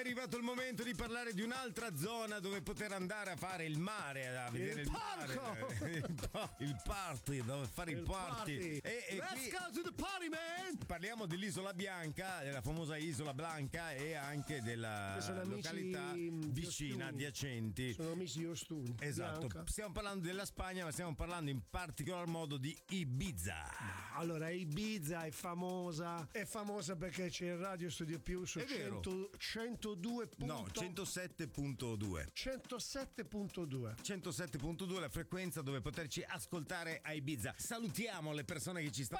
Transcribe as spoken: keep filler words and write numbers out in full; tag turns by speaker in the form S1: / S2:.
S1: arrivato il momento di parlare di un'altra zona dove poter andare a fare il mare, a vedere
S2: il,
S1: il
S2: parco.
S1: mare. Il, pa- il party, dove fare il,
S2: Il
S1: party.
S2: party.
S1: E, e
S2: Let's
S1: qui
S2: go to the party, man!
S1: parliamo dell'Isola Bianca, della famosa Isola Blanca e anche della
S2: Che sono amici
S1: località
S2: di
S1: vicina,
S2: Ostuni.
S1: adiacenti.
S2: Sono amici di Ostuni.
S1: Esatto,
S2: Bianca.
S1: stiamo parlando della Spagna, ma stiamo parlando in particolar modo di Ibiza.
S2: Allora, Ibiza è famosa, è famosa perché c'è il Radio Studio Più su
S1: È vero.
S2: cento centodue.
S1: No, centosette virgola due.
S2: centosette virgola due.
S1: centosette virgola due la frequenza dove poterci ascoltare a Ibiza. Salutiamo le persone che ci stanno